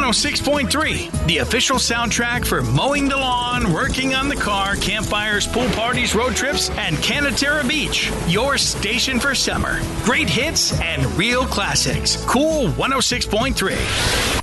106.3, the official soundtrack for mowing the lawn, working on the car, campfires, pool parties, road trips, and Canatera Beach. Your station for summer. Great hits and real classics. Cool 106.3.